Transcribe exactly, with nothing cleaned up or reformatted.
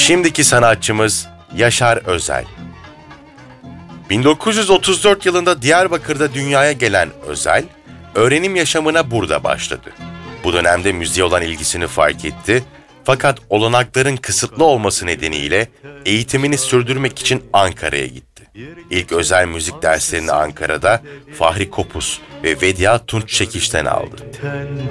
Şimdiki sanatçımız Yaşar Özel. bin dokuz yüz otuz dört yılında Diyarbakır'da dünyaya gelen Özel, öğrenim yaşamına burada başladı. Bu dönemde müziğe olan ilgisini fark etti, fakat olanakların kısıtlı olması nedeniyle eğitimini sürdürmek için Ankara'ya gitti. İlk özel müzik derslerini Ankara'da Fahri Kopuz ve Vedia Tunç Çekiş'ten aldı.